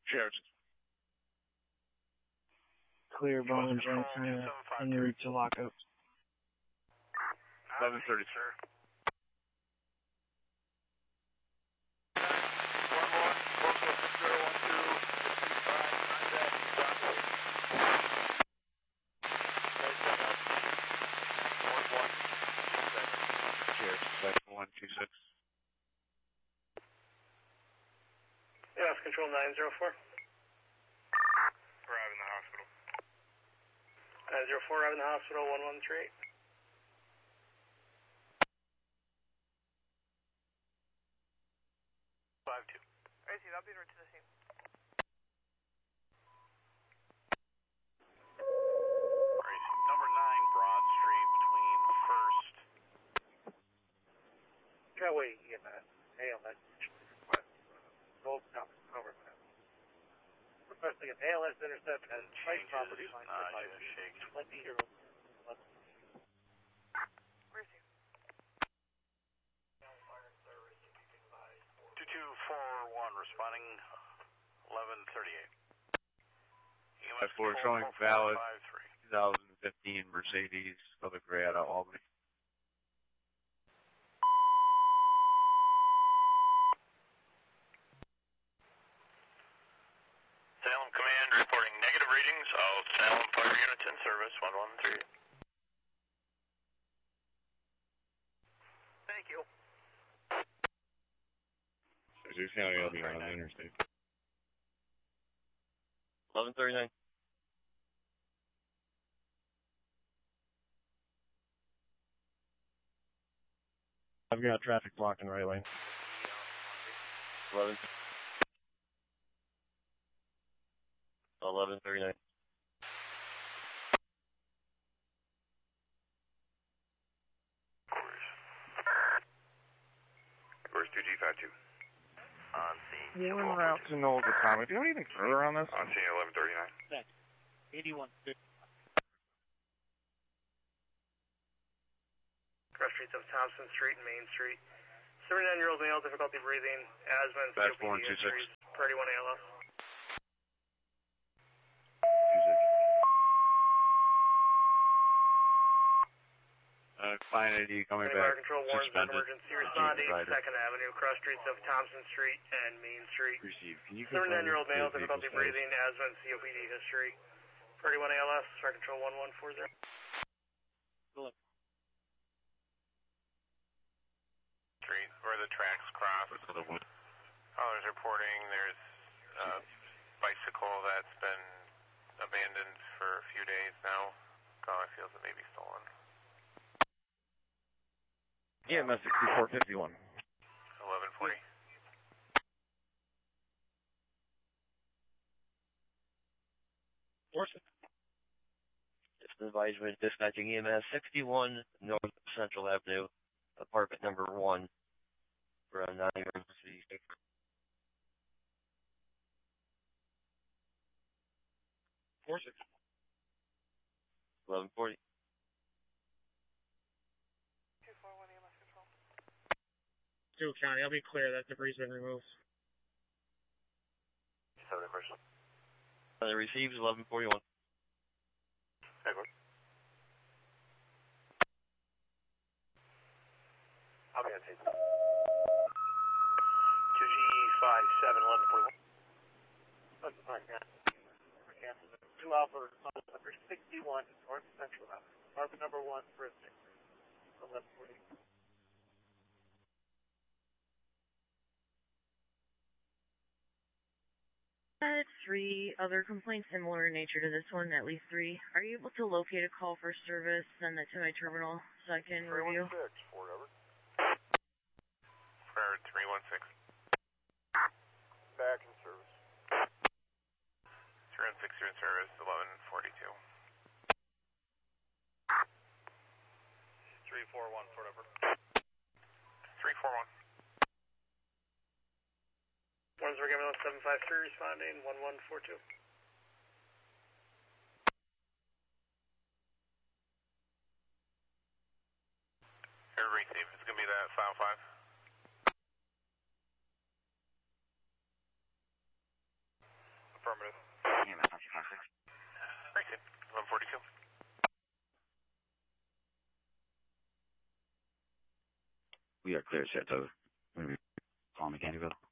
Cheers. Clear bone joint en route to lockup. 11:30, sir. Cheers. 126. Yes, control 904. Arriving the hospital. 904, arriving the hospital, 1138. I see, that'll be right to the scene. Number 9 Broad Street between First. Try EMS. ALS. Gold Top. Over. Requesting an ALS intercept and site property. Shake. 20 here. Where's he? 2241 responding 1138. That's for showing valid 2015 Mercedes Southern Gray out of Albany. Salem Command reporting negative readings of Salem Fire Units in service 113. Thank you. Sioux County will be on the interstate. 1139. I've got traffic blocking right away. 1139. Where's 2G52? On scene. Yeah, we're route to Knowles Atomic. Do you have anything further on this? On scene 1139. 81. Cross streets of Thompson Street and Main Street. 79-year-old male, difficulty breathing, asthma and That's COPD histories. Priority 1 ALS. Client ID coming back. Fire control warns of emergency responding. 2nd Avenue, cross streets of Thompson Street and Main Street. Receive. Can you 79-year-old male, difficulty breathing, asthma and COPD history. Priority 1 ALS, fire control 1140. Street where the tracks cross. There's reporting there's a bicycle that's been abandoned for a few days now. Caller feels it may be stolen. EMS 6451. 1140. Just advisement dispatching EMS 61 North Central Avenue, apartment number 1 for a non-emergency. 1140. 241 EMS control. Sioux County, I'll be clear. That debris has been removed. It receives 1141. I'll be on tape. 2G57 1141. That's fine, yeah. 2 Alpha, number 61, North Central Avenue. Apartment number 1, for a 6. 1140. Three other complaints similar in nature to this one, at least 3. Are you able to locate a call for service, send that to my terminal so I can review? 316, whatever. For 316. Back in service. 316, you're in service, 1142. 341, whatever. 341. Ones were given on 753, responding 1142. Here, receive. It's going to be that file 5. Affirmative. EMS 956. Very good. 1142. We are clear, Saratoga. Call Mechanical.